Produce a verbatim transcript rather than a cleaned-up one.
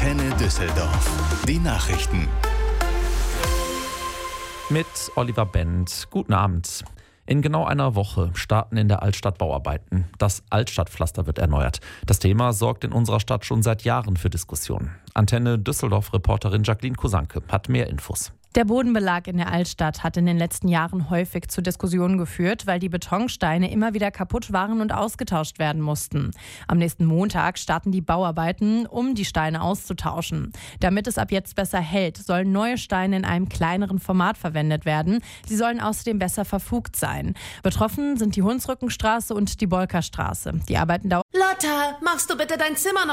Antenne Düsseldorf. Die Nachrichten. Mit Oliver Bent. Guten Abend. In genau einer Woche starten in der Altstadt Bauarbeiten. Das Altstadtpflaster wird erneuert. Das Thema sorgt in unserer Stadt schon seit Jahren für Diskussionen. Antenne Düsseldorf-Reporterin Jacqueline Kosanke hat mehr Infos. Der Bodenbelag in der Altstadt hat in den letzten Jahren häufig zu Diskussionen geführt, weil die Betonsteine immer wieder kaputt waren und ausgetauscht werden mussten. Am nächsten Montag starten die Bauarbeiten, um die Steine auszutauschen. Damit es ab jetzt besser hält, sollen neue Steine in einem kleineren Format verwendet werden. Sie sollen außerdem besser verfugt sein. Betroffen sind die Hunsrückenstraße und die Bolkerstraße. Die Arbeiten dauern. Lotta, machst du bitte dein Zimmer noch